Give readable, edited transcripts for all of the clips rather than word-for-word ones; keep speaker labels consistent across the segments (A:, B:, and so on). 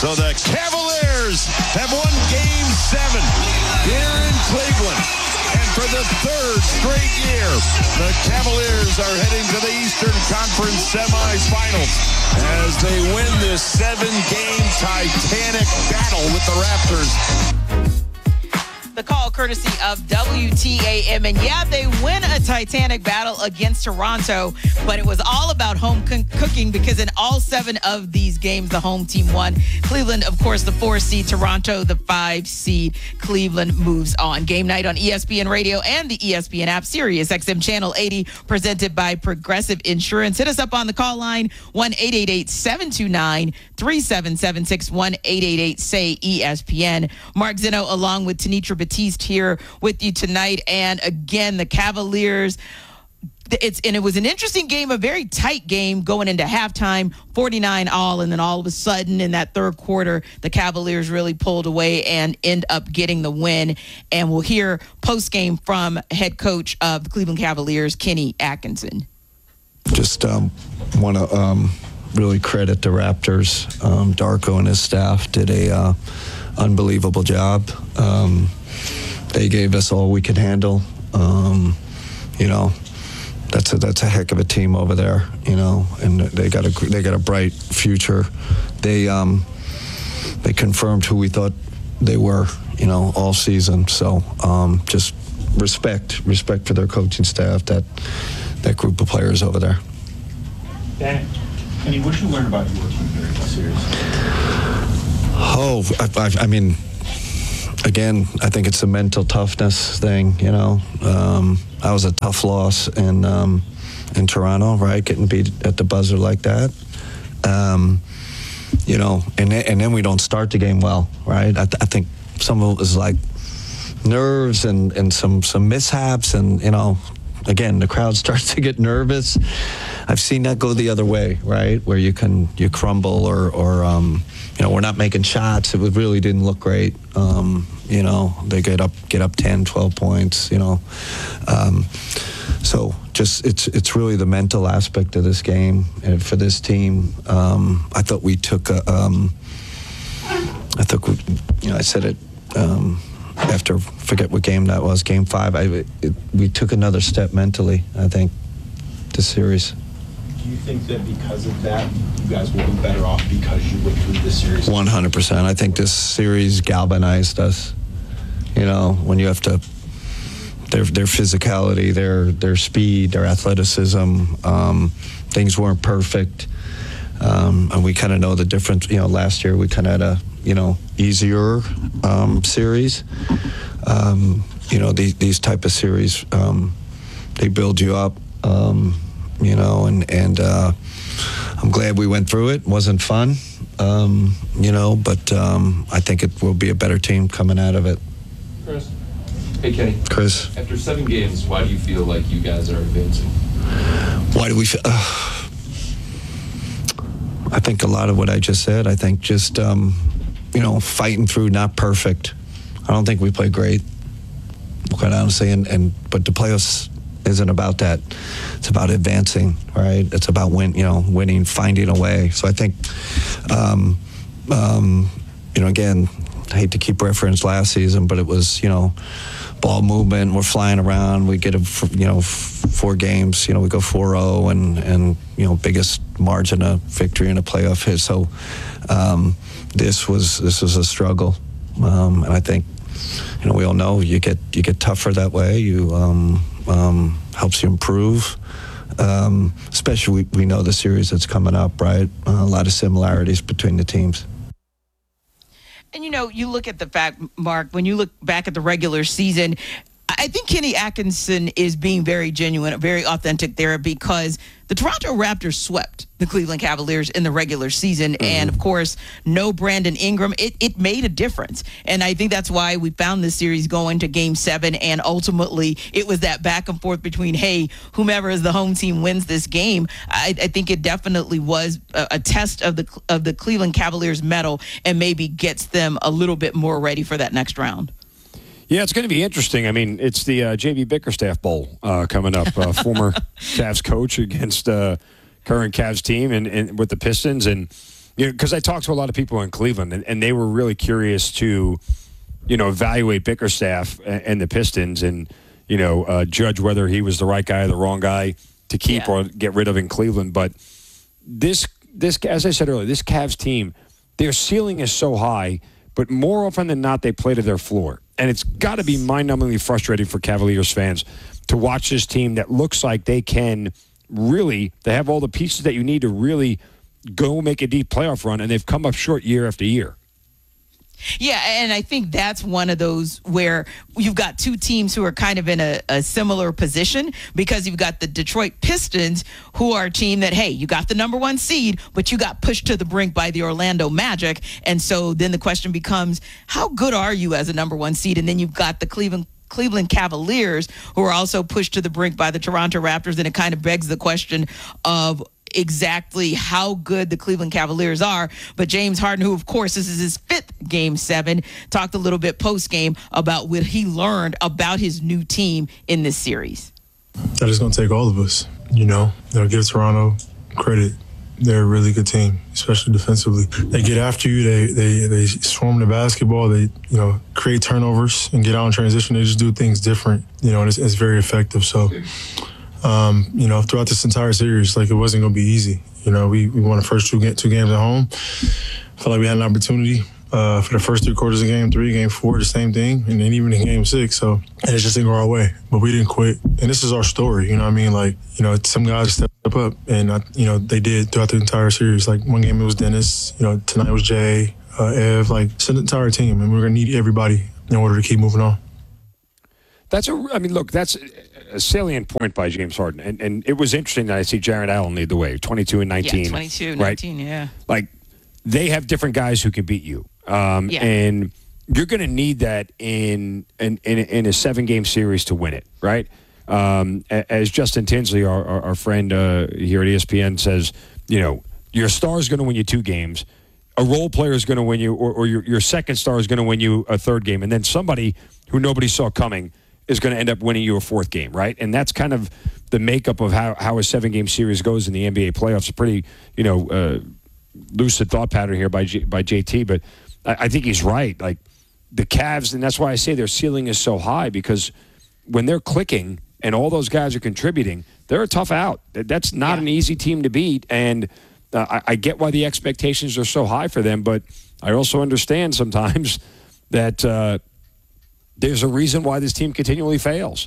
A: So the Cavaliers have won Game 7 here in Cleveland. And for the third straight year, the Cavaliers are heading to the Eastern Conference semifinals as they win this 7-game Titanic battle with the Raptors.
B: The call courtesy of WTAM. And yeah, they win a Titanic battle against Toronto, but it was all about home cooking because in all 7 of these games, the home team won. Cleveland, of course, the 4 seed. Toronto, the 5 seed. Cleveland moves on. Game night on ESPN Radio and the ESPN app, Sirius XM Channel 80, presented by Progressive Insurance. Hit us up on the call line, 1-888-729-3776, 1-888-SAY-ESPN. Mark Zinno along with Tenitra Batiste here with you tonight. And again, the Cavaliers, it was an interesting game, a very tight game going into halftime, 49 all, and then all of a sudden in that third quarter, the Cavaliers really pulled away and end up getting the win. And we'll hear post-game from head coach of the Cleveland Cavaliers, Kenny Atkinson.
C: Just want to really credit the Raptors. Darko and his staff did a unbelievable job. They gave us all we could handle. That's a heck of a team over there, and they got a bright future. They confirmed who we thought they were, all season. So just respect for their coaching staff, that group of players over there.
D: Dan, what did you learn about your team during this series?
C: Oh, I mean, again, I think it's a mental toughness thing. That was a tough loss in Toronto, right? Getting beat at the buzzer like that. And then we don't start the game well, right? I think some of it was like nerves and some mishaps, and again, the crowd starts to get nervous. I've seen that go the other way, right? Where you crumble or we're not making shots. It really didn't look great. They get up 10, 12 points, so just it's really the mental aspect of this game and for this team. I thought we took I said it after, forget what game that was, game 5. We took another step mentally, I think, this series.
D: Do you think that because of that, you guys will be better off because you went through this series?
C: 100%. I think this series galvanized us. When you have to, their physicality, their speed, their athleticism, things weren't perfect. And we kind of know the difference. Last year we kind of had a, easier series. These type of series, they build you up. And I'm glad we went through it. It wasn't fun, but I think it will be a better team coming out of it.
E: Chris. Hey, Kenny.
C: Chris.
E: After 7 games, why do you feel like you guys are advancing?
C: Why do we feel... I think a lot of what I just said. I think just, fighting through, not perfect. I don't think we played great, quite honestly, but the playoffs isn't about that. It's about advancing, right? It's about winning, finding a way. So I think, again, I hate to keep reference last season, but it was, ball movement. We're flying around. We get 4 games. We go 4-0 and biggest margin of victory in a playoff hit. So this was a struggle, and I think we all know you get tougher that way. You helps you improve. Especially we know the series that's coming up, right? A lot of similarities between the teams.
B: And, you look at the fact, Mark, when you look back at the regular season, I think Kenny Atkinson is being very genuine, very authentic there because the Toronto Raptors swept the Cleveland Cavaliers in the regular season. Mm-hmm. And, of course, no Brandon Ingram. It made a difference. And I think that's why we found this series going to Game 7. And ultimately, it was that back and forth between, hey, whomever is the home team wins this game. I think it definitely was a test of the Cleveland Cavaliers' mettle and maybe gets them a little bit more ready for that next round.
F: Yeah, it's going to be interesting. I mean, it's the J.B. Bickerstaff Bowl coming up. Former Cavs coach against current Cavs team and with the Pistons. And, because I talked to a lot of people in Cleveland, and they were really curious to, evaluate Bickerstaff and the Pistons and, judge whether he was the right guy or the wrong guy to keep or get rid of in Cleveland. But this, as I said earlier, this Cavs team, their ceiling is so high, but more often than not, they play to their floor. And it's got to be mind-numbingly frustrating for Cavaliers fans to watch this team that looks like they can really, they have all the pieces that you need to really go make a deep playoff run, and they've come up short year after year.
B: Yeah, and I think that's one of those where you've got two teams who are kind of in a similar position, because you've got the Detroit Pistons, who are a team that, hey, you got the number one seed, but you got pushed to the brink by the Orlando Magic. And so then the question becomes, how good are you as a number one seed? And then you've got the Cleveland Cavaliers, who are also pushed to the brink by the Toronto Raptors. And it kind of begs the question of exactly how good the Cleveland Cavaliers are. But James Harden, who of course this is his 5th Game 7, talked a little bit post-game about what he learned about his new team in this series.
G: That is going to take all of us, give Toronto credit. They're a really good team, especially defensively. They get after you. They swarm the basketball. They, create turnovers and get out in transition. They just do things different, and it's very effective. So, throughout this entire series, it wasn't going to be easy. We won the first two games at home. Felt like we had an opportunity for the first 3 quarters of Game 3, Game 4, the same thing, and then even in Game 6. So, and it just didn't go our way. But we didn't quit. And this is our story, some guys step up, and, they did throughout the entire series. One game it was Dennis, tonight it was Jay, Ev, it's the entire team, and we're going to need everybody in order to keep moving on.
F: That's a salient point by James Harden. And it was interesting that I see Jarrett Allen lead the way, 22 and 19.
B: Yeah, 22 and
F: right?
B: 19, yeah.
F: They have different guys who can beat you. And you're going to need that in a 7-game series to win it, right? As Justin Tinsley, our friend here at ESPN, says, your star is going to win you 2 games. A role player is going to win you, or your second star is going to win you a 3rd game. And then somebody who nobody saw coming is going to end up winning you a 4th game, right? And that's kind of the makeup of how a 7-game series goes in the NBA playoffs. A pretty, lucid thought pattern here by JT, but I think he's right. The Cavs, and that's why I say their ceiling is so high, because when they're clicking and all those guys are contributing, they're a tough out. That's not an easy team to beat, and I get why the expectations are so high for them, but I also understand sometimes that there's a reason why this team continually fails,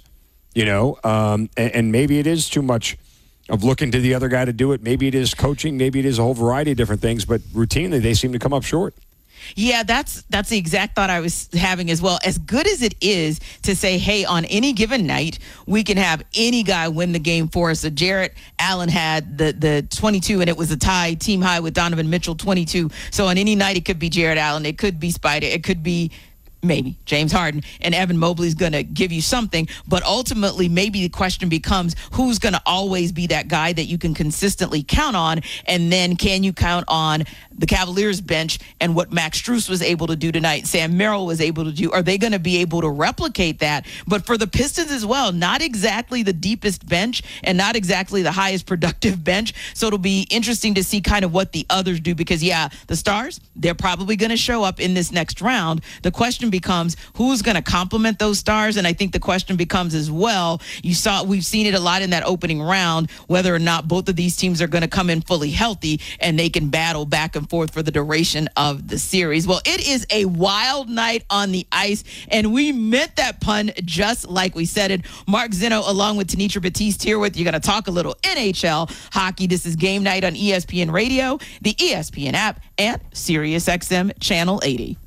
F: and maybe it is too much of looking to the other guy to do it. Maybe it is coaching. Maybe it is a whole variety of different things, but routinely they seem to come up short.
B: Yeah, that's the exact thought I was having as well. As good as it is to say, hey, on any given night, we can have any guy win the game for us. So Jarrett Allen had the 22, and it was a tie, team high with Donovan Mitchell, 22. So on any night, it could be Jarrett Allen. It could be Spider. It could be maybe James Harden, and Evan Mobley's going to give you something. But ultimately, maybe the question becomes, who's going to always be that guy that you can consistently count on? And then can you count on the Cavaliers bench and what Max Strus was able to do tonight, Sam Merrill was able to do? Are they going to be able to replicate that? But for the Pistons as well, not exactly the deepest bench and not exactly the highest productive bench. So it'll be interesting to see kind of what the others do, because, the stars, they're probably going to show up in this next round. The question becomes, who's going to complement those stars? And I think the question becomes as well, we've seen it a lot in that opening round, whether or not both of these teams are going to come in fully healthy and they can battle back and forth for the duration of the series. Well, it is a wild night on the ice, and we meant that pun just like we said it. Mark Zeno along with Tanitra Batiste here with you. Going to talk a little NHL hockey. This is Game Night on ESPN Radio, the ESPN app, and SiriusXM Channel 80.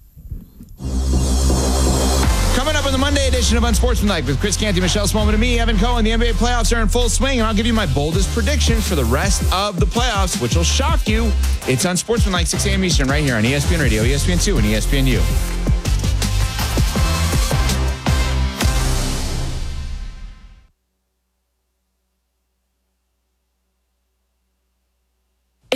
H: Coming up on the Monday edition of Unsportsmanlike with Chris Canty, Michelle Smallman, and me, Evan Cohen. The NBA playoffs are in full swing, and I'll give you my boldest predictions for the rest of the playoffs, which will shock you. It's Unsportsmanlike, 6 a.m. Eastern, right here on ESPN Radio, ESPN2, and ESPNU.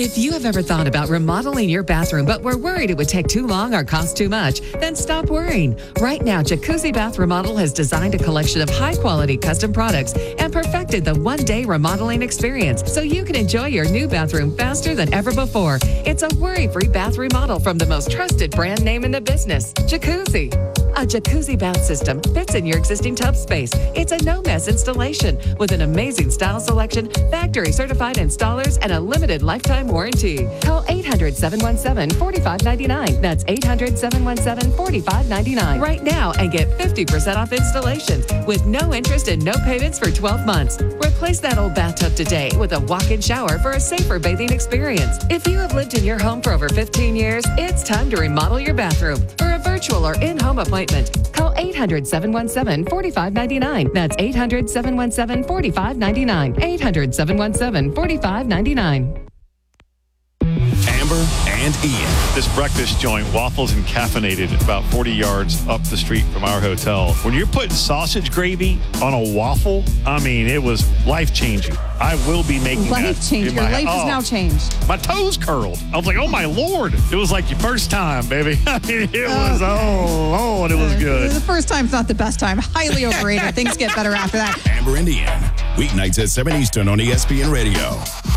I: If you have ever thought about remodeling your bathroom but were worried it would take too long or cost too much, then stop worrying. Right now, Jacuzzi Bath Remodel has designed a collection of high-quality custom products and perfected the one-day remodeling experience so you can enjoy your new bathroom faster than ever before. It's a worry-free bath remodel from the most trusted brand name in the business, Jacuzzi. A jacuzzi bath system fits in your existing tub space. It's a no-mess installation with an amazing style selection, factory-certified installers, and a limited lifetime warranty. Call 800-717-4599. That's 800-717-4599 right now and get 50% off installations with no interest and no payments for 12 months. Replace that old bathtub today with a walk-in shower for a safer bathing experience. If you have lived in your home for over 15 years, it's time to remodel your bathroom. For a virtual or in-home appointment, call 800-717-4599. That's 800-717-4599. 800-717-4599.
J: Amber and Ian.
K: This breakfast joint, waffles and caffeinated, about 40 yards up the street from our hotel. When you're putting sausage gravy on a waffle, I mean, it was life-changing. I will be making
L: life-changing. Your life is now changed.
K: My toes curled. I was like, oh, my Lord. It was like your first time, baby. I mean, it was, and it was good.
L: The first time's not the best time. Highly overrated. Things get better after that.
J: Amber and Ian. Weeknights at 7 Eastern on ESPN Radio.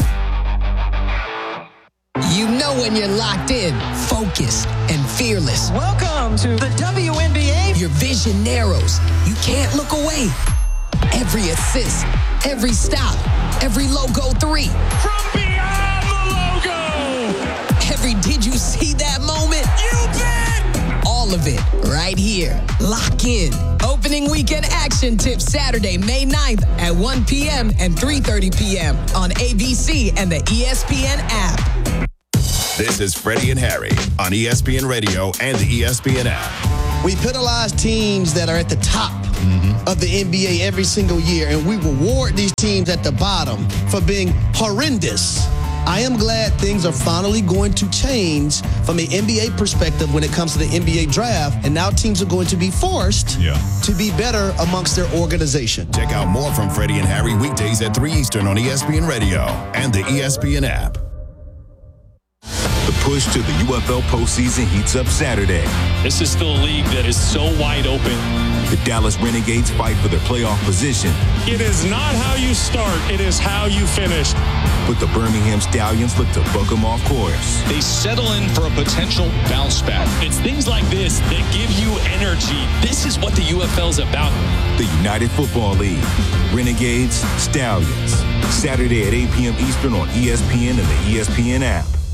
M: You know when you're locked in, focused, and fearless.
N: Welcome to the WNBA.
M: Your vision narrows. You can't look away. Every assist, every stop, every logo 3.
N: From beyond the logo.
M: Every did you see that moment?
N: You bet.
M: All of it right here. Lock in. Opening weekend action tips Saturday, May 9th at 1 p.m. and 3:30 p.m. on ABC and the ESPN app.
J: This is Freddie and Harry on ESPN Radio and the ESPN app.
O: We penalize teams that are at the top of the NBA every single year, and we reward these teams at the bottom for being horrendous. I am glad things are finally going to change from an NBA perspective when it comes to the NBA draft, and now teams are going to be forced to be better amongst their organization.
J: Check out more from Freddie and Harry weekdays at 3 Eastern on ESPN Radio and the ESPN app.
P: The push to the UFL postseason heats up Saturday.
Q: This is still a league that is so wide open.
P: The Dallas Renegades fight for their playoff position.
Q: It is not how you start, it is how you finish.
P: But the Birmingham Stallions look to buck them off course.
Q: They settle in for a potential bounce back. It's things like this that give you energy. This is what the UFL is about.
P: The United Football League. Renegades, Stallions. Saturday at 8 p.m. Eastern on ESPN and the ESPN app.